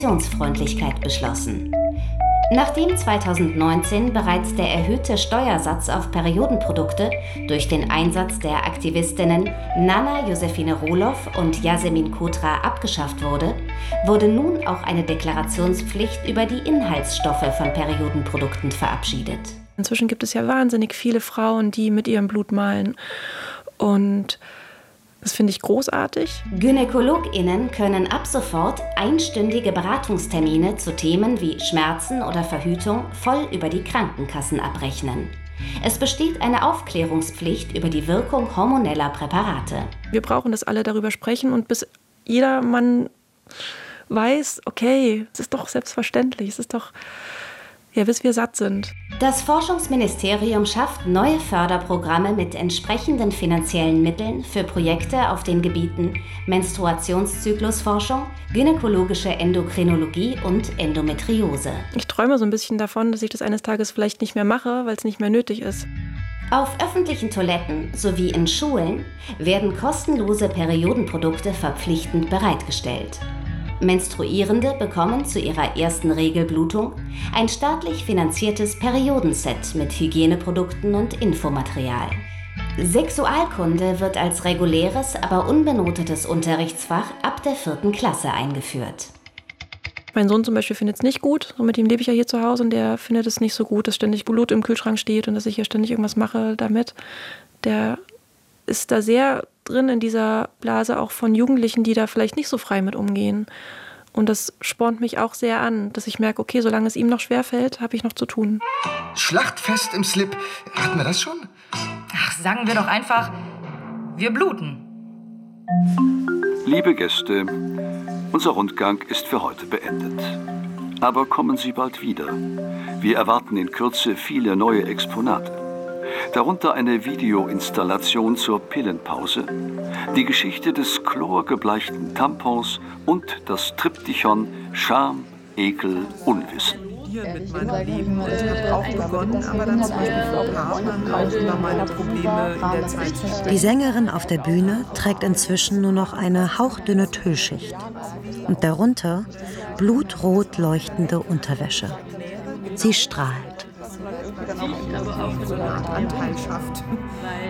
Freundlichkeit beschlossen. Nachdem 2019 bereits der erhöhte Steuersatz auf Periodenprodukte durch den Einsatz der Aktivistinnen Nana Josefine Roloff und Yasemin Kotra abgeschafft wurde, wurde nun auch eine Deklarationspflicht über die Inhaltsstoffe von Periodenprodukten verabschiedet. Inzwischen gibt es ja wahnsinnig viele Frauen, die mit ihrem Blut malen. Und das finde ich großartig. GynäkologInnen können ab sofort einstündige Beratungstermine zu Themen wie Schmerzen oder Verhütung voll über die Krankenkassen abrechnen. Es besteht eine Aufklärungspflicht über die Wirkung hormoneller Präparate. Wir brauchen, dass alle darüber sprechen und bis jeder Mann weiß, okay, es ist doch selbstverständlich, es ist doch, ja, bis wir satt sind. Das Forschungsministerium schafft neue Förderprogramme mit entsprechenden finanziellen Mitteln für Projekte auf den Gebieten Menstruationszyklusforschung, gynäkologische Endokrinologie und Endometriose. Ich träume so ein bisschen davon, dass ich das eines Tages vielleicht nicht mehr mache, weil es nicht mehr nötig ist. Auf öffentlichen Toiletten sowie in Schulen werden kostenlose Periodenprodukte verpflichtend bereitgestellt. Menstruierende bekommen zu ihrer ersten Regelblutung ein staatlich finanziertes Periodenset mit Hygieneprodukten und Infomaterial. Sexualkunde wird als reguläres, aber unbenotetes Unterrichtsfach ab der 4. Klasse eingeführt. Mein Sohn zum Beispiel findet es nicht gut. Und mit ihm lebe ich ja hier zu Hause und der findet es nicht so gut, dass ständig Blut im Kühlschrank steht und dass ich hier ständig irgendwas mache damit. Der ist da sehr drin in dieser Blase auch von Jugendlichen, die da vielleicht nicht so frei mit umgehen. Und das spornt mich auch sehr an, dass ich merke, okay, solange es ihm noch schwerfällt, habe ich noch zu tun. Schlachtfest im Slip. Hatten wir das schon? Ach, sagen wir doch einfach, wir bluten. Liebe Gäste, unser Rundgang ist für heute beendet. Aber kommen Sie bald wieder. Wir erwarten in Kürze viele neue Exponate. Darunter eine Videoinstallation zur Pillenpause, die Geschichte des chlorgebleichten Tampons und das Triptychon Scham, Ekel, Unwissen. Mit meinem Leben und habe auch begonnen, aber dann zum Beispiel vor Partnern auch über meine Probleme in der Zeit. Die Sängerin auf der Bühne trägt inzwischen nur noch eine hauchdünne Tüllschicht und darunter blutrot leuchtende Unterwäsche. Sie strahlt. Aber auch so eine Art Anteil schafft.